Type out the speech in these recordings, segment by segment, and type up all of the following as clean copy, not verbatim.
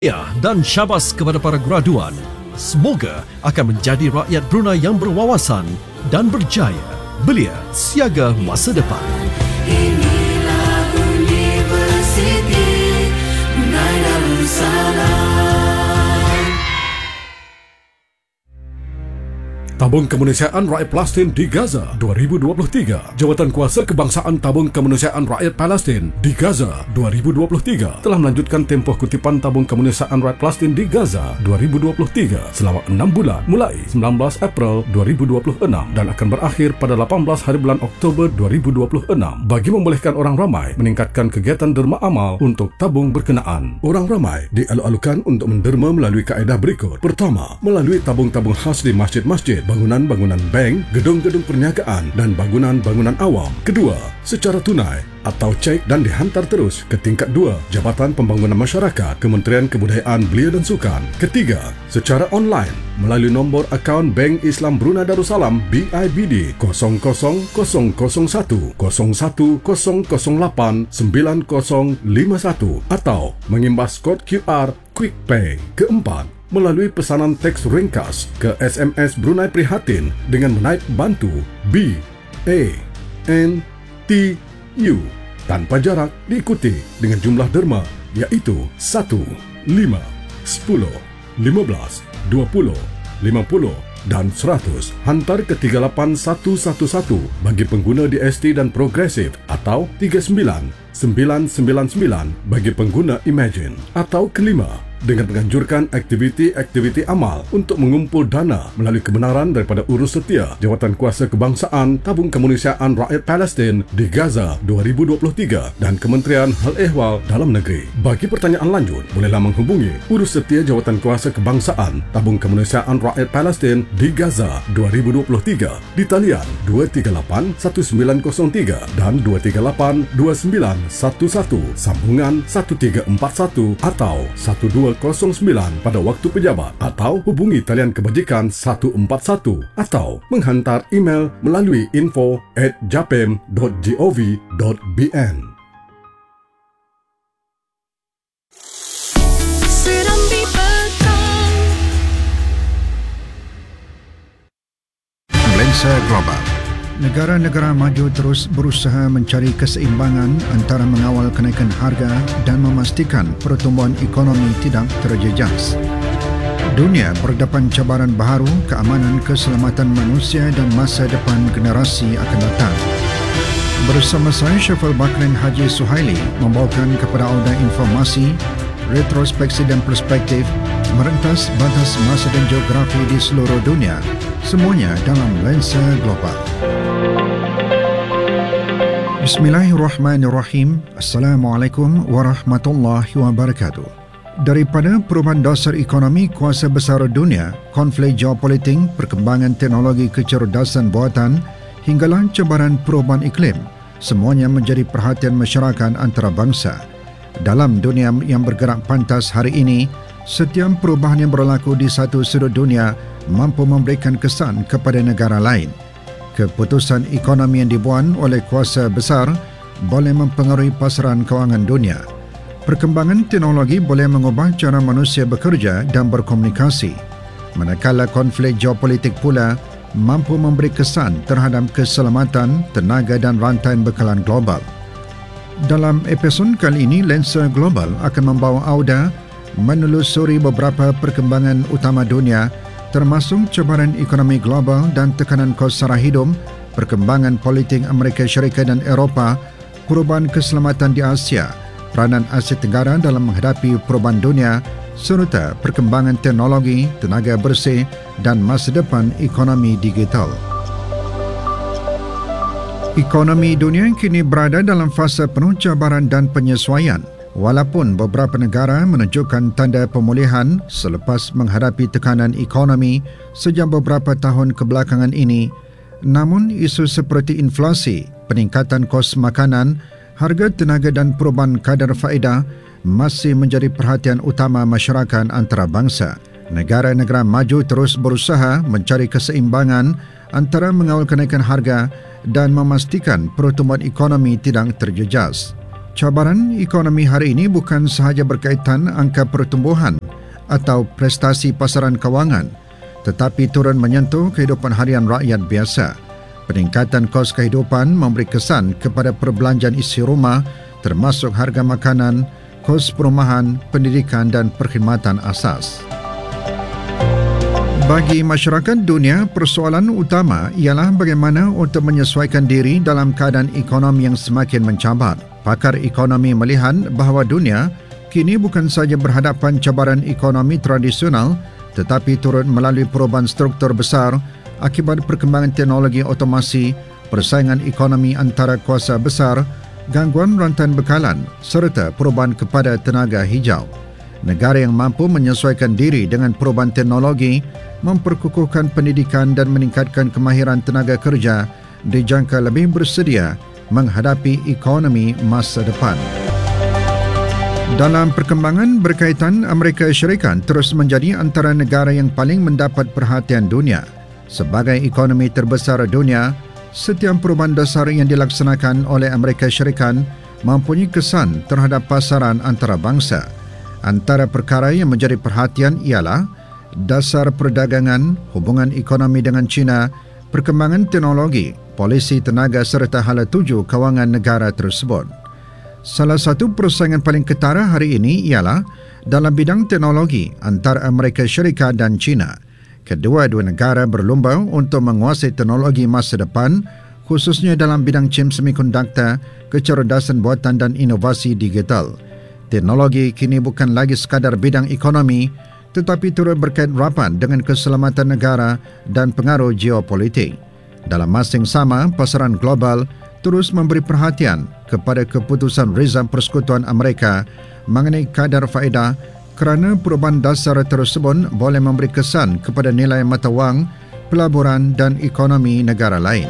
dan syabas kepada para graduan. Semoga akan menjadi rakyat Brunei yang berwawasan dan berjaya. Belia siaga masa depan. Inilah Universiti Brunei Darussalam. Tabung Kemanusiaan Rakyat Palestin di Gaza 2023. Jawatan Kuasa Kebangsaan Tabung Kemanusiaan Rakyat Palestin di Gaza 2023 telah melanjutkan tempoh kutipan Tabung Kemanusiaan Rakyat Palestin di Gaza 2023 selama 6 bulan mulai 19 April 2026 dan akan berakhir pada 18 hari bulan Oktober 2026 bagi membolehkan orang ramai meningkatkan kegiatan derma amal untuk tabung berkenaan. Orang ramai dialu-alukan untuk menderma melalui kaedah berikut. Pertama, melalui tabung-tabung khas di masjid-masjid, bangunan-bangunan bank, gedung-gedung perniagaan dan bangunan-bangunan awam. Kedua, secara tunai atau cek dan dihantar terus ke tingkat 2 Jabatan Pembangunan Masyarakat Kementerian Kebudayaan Belia dan Sukan. Ketiga, secara online melalui nombor akaun Bank Islam Brunei Darussalam BIBD 00001010089051 atau mengimbas kod QR Quick Pay. Keempat, melalui pesanan teks ringkas ke SMS Brunei Prihatin dengan menaip bantu BANTU tanpa jarak diikuti dengan jumlah derma iaitu 1, 5, 10, 15, 20, 50 dan 100 hantar ke 38111 bagi pengguna DST dan Progresif atau 39999 bagi pengguna Imagine. Atau kelima, dengan menganjurkan aktiviti-aktiviti amal untuk mengumpul dana melalui kebenaran daripada urus setia Jawatan Kuasa Kebangsaan Tabung Kemanusiaan Rakyat Palestin di Gaza 2023 dan Kementerian Hal Ehwal Dalam Negeri. Bagi pertanyaan lanjut, bolehlah menghubungi urus setia Jawatan Kuasa Kebangsaan Tabung Kemanusiaan Rakyat Palestin di Gaza 2023 di talian 238-1903 dan 238-2911 sambungan 1341 atau 1209 pada waktu pejabat atau hubungi talian kebajikan 141 atau menghantar email melalui info@japem.gov.bn. Serambi Petang. Lensa Global. Negara-negara maju terus berusaha mencari keseimbangan antara mengawal kenaikan harga dan memastikan pertumbuhan ekonomi tidak terjejas. Dunia berhadapan cabaran baharu, keamanan, keselamatan manusia dan masa depan generasi akan datang. Bersama saya, Syafal Bakrin Haji Suhaili, membawakan kepada anda informasi, retrospeksi dan perspektif merentas batas masa dan geografi di seluruh dunia. Semuanya dalam Lensa Global. Bismillahirrahmanirrahim. Assalamualaikum warahmatullahi wabarakatuh. Daripada perubahan dasar ekonomi kuasa besar dunia, konflik geopolitik, perkembangan teknologi kecerdasan buatan, hinggalah cabaran perubahan iklim, semuanya menjadi perhatian masyarakat antarabangsa. Dalam dunia yang bergerak pantas hari ini, setiap perubahan yang berlaku di satu sudut dunia mampu memberikan kesan kepada negara lain. Keputusan ekonomi yang dibuat oleh kuasa besar boleh mempengaruhi pasaran kewangan dunia. Perkembangan teknologi boleh mengubah cara manusia bekerja dan berkomunikasi, manakala konflik geopolitik pula mampu memberi kesan terhadap keselamatan, tenaga dan rantaian bekalan global. Dalam episod kali ini, Lensa Global akan membawa anda menelusuri beberapa perkembangan utama dunia termasuk cabaran ekonomi global dan tekanan kos sara hidup, perkembangan politik Amerika Syarikat dan Eropah, perubahan keselamatan di Asia, peranan Asia Tenggara dalam menghadapi perubahan dunia, serta perkembangan teknologi, tenaga bersih dan masa depan ekonomi digital. Ekonomi dunia kini berada dalam fasa penuh cabaran dan penyesuaian. Walaupun beberapa negara menunjukkan tanda pemulihan selepas menghadapi tekanan ekonomi sejak beberapa tahun kebelakangan ini, namun isu seperti inflasi, peningkatan kos makanan, harga tenaga dan perubahan kadar faedah masih menjadi perhatian utama masyarakat antarabangsa. Negara-negara maju terus berusaha mencari keseimbangan antara mengawal kenaikan harga dan memastikan pertumbuhan ekonomi tidak terjejas. Cabaran ekonomi hari ini bukan sahaja berkaitan angka pertumbuhan atau prestasi pasaran kewangan, tetapi turun menyentuh kehidupan harian rakyat biasa. Peningkatan kos kehidupan memberi kesan kepada perbelanjaan isi rumah, termasuk harga makanan, kos perumahan, pendidikan dan perkhidmatan asas. Bagi masyarakat dunia, persoalan utama ialah bagaimana untuk menyesuaikan diri dalam keadaan ekonomi yang semakin mencabar. Pakar ekonomi melihat bahawa dunia kini bukan sahaja berhadapan cabaran ekonomi tradisional tetapi turut melalui perubahan struktur besar akibat perkembangan teknologi otomasi, persaingan ekonomi antara kuasa besar, gangguan rantai bekalan serta perubahan kepada tenaga hijau. Negara yang mampu menyesuaikan diri dengan perubahan teknologi, memperkukuhkan pendidikan dan meningkatkan kemahiran tenaga kerja dijangka lebih bersedia menghadapi ekonomi masa depan. Dalam perkembangan berkaitan, Amerika Syarikat terus menjadi antara negara yang paling mendapat perhatian dunia. Sebagai ekonomi terbesar dunia, setiap perubahan dasar yang dilaksanakan oleh Amerika Syarikat mempunyai kesan terhadap pasaran antarabangsa. Antara perkara yang menjadi perhatian ialah dasar perdagangan, hubungan ekonomi dengan China, perkembangan teknologi, polisi tenaga serta hala tuju kewangan negara tersebut. Salah satu persaingan paling ketara hari ini ialah dalam bidang teknologi antara Amerika Syarikat dan China. Kedua-dua negara berlumba untuk menguasai teknologi masa depan, khususnya dalam bidang chip semikonduktor, kecerdasan buatan dan inovasi digital. Teknologi kini bukan lagi sekadar bidang ekonomi, tetapi turut berkait rapat dengan keselamatan negara dan pengaruh geopolitik. Dalam masa yang sama, pasaran global terus memberi perhatian kepada keputusan Rizal Persekutuan Amerika mengenai kadar faedah kerana perubahan dasar tersebut boleh memberi kesan kepada nilai mata wang, pelaburan dan ekonomi negara lain.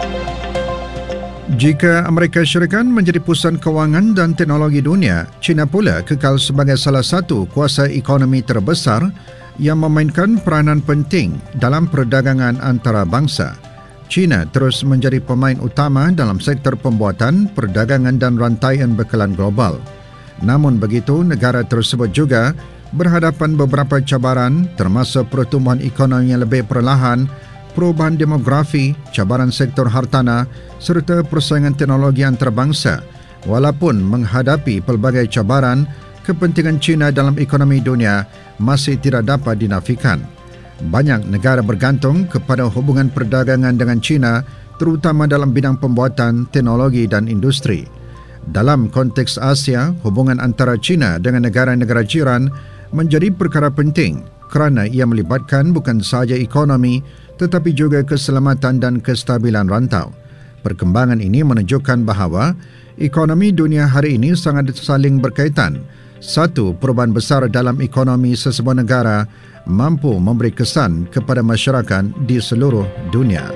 Jika Amerika Syarikat menjadi pusat kewangan dan teknologi dunia, China pula kekal sebagai salah satu kuasa ekonomi terbesar yang memainkan peranan penting dalam perdagangan antarabangsa. China terus menjadi pemain utama dalam sektor pembuatan, perdagangan dan rantaian bekalan global. Namun begitu, negara tersebut juga berhadapan beberapa cabaran termasuk pertumbuhan ekonomi yang lebih perlahan, perubahan demografi, cabaran sektor hartanah serta persaingan teknologi antarabangsa. Walaupun menghadapi pelbagai cabaran, kepentingan China dalam ekonomi dunia masih tidak dapat dinafikan. Banyak negara bergantung kepada hubungan perdagangan dengan China, terutama dalam bidang pembuatan, teknologi dan industri. Dalam konteks Asia, hubungan antara China dengan negara-negara jiran menjadi perkara penting kerana ia melibatkan bukan sahaja ekonomi tetapi juga keselamatan dan kestabilan rantau. Perkembangan ini menunjukkan bahawa ekonomi dunia hari ini sangat saling berkaitan. Satu perubahan besar dalam ekonomi sesebuah negara mampu memberi kesan kepada masyarakat di seluruh dunia.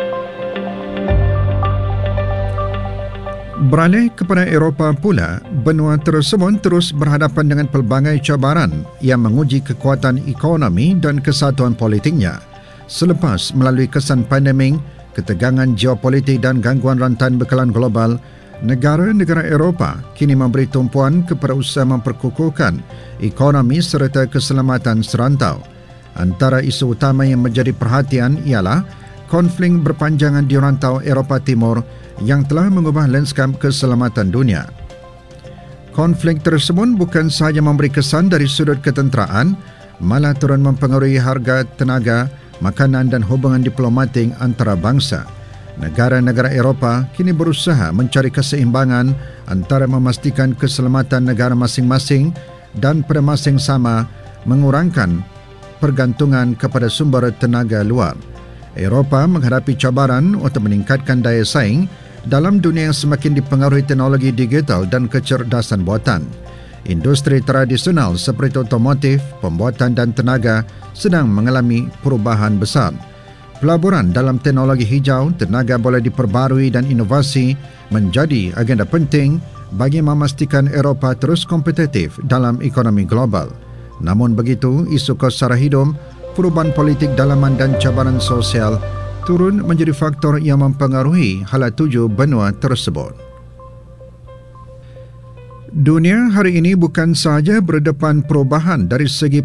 Beralih kepada Eropah pula, benua tersebut terus berhadapan dengan pelbagai cabaran yang menguji kekuatan ekonomi dan kesatuan politiknya. Selepas melalui kesan pandemik, ketegangan geopolitik dan gangguan rantai bekalan global, negara-negara Eropah kini memberi tumpuan kepada usaha memperkukuhkan ekonomi serta keselamatan serantau. Antara isu utama yang menjadi perhatian ialah konflik berpanjangan di rantau Eropah Timur yang telah mengubah lanskap keselamatan dunia. Konflik tersebut bukan sahaja memberi kesan dari sudut ketenteraan, malah turut mempengaruhi harga tenaga, makanan dan hubungan diplomatik antara bangsa. Negara-negara Eropah kini berusaha mencari keseimbangan antara memastikan keselamatan negara masing-masing dan pada masa yang sama mengurangkan pergantungan kepada sumber tenaga luar. Eropah menghadapi cabaran untuk meningkatkan daya saing dalam dunia yang semakin dipengaruhi teknologi digital dan kecerdasan buatan. Industri tradisional seperti otomotif, pembuatan dan tenaga sedang mengalami perubahan besar. Pelaburan dalam teknologi hijau, tenaga boleh diperbarui dan inovasi menjadi agenda penting bagi memastikan Eropah terus kompetitif dalam ekonomi global. Namun begitu, isu kos sara hidup, perubahan politik dalaman dan cabaran sosial turun menjadi faktor yang mempengaruhi hala tuju benua tersebut. Dunia hari ini bukan sahaja berdepan perubahan dari segi